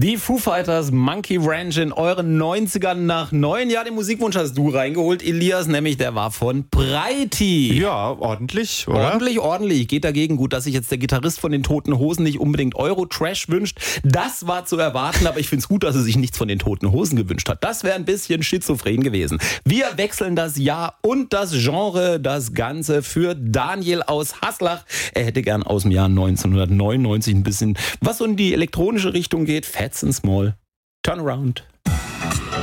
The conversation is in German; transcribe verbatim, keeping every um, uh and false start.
Die Foo Fighters, Monkey Ranch in euren neunzigern nach neun. Ja, den Musikwunsch hast du reingeholt, Elias, nämlich der war von Breiti. Ja, ordentlich, oder? Ordentlich, ordentlich. Geht dagegen. Gut, dass sich jetzt der Gitarrist von den Toten Hosen nicht unbedingt Euro-Trash wünscht. Das war zu erwarten, aber ich finde es gut, dass er sich nichts von den Toten Hosen gewünscht hat. Das wäre ein bisschen schizophren gewesen. Wir wechseln das Jahr und das Genre, das Ganze für Daniel aus Haslach. Er hätte gern aus dem Jahr neunzehnhundertneunundneunzig ein bisschen, was so in die elektronische Richtung geht. Fats and Small. Turn around.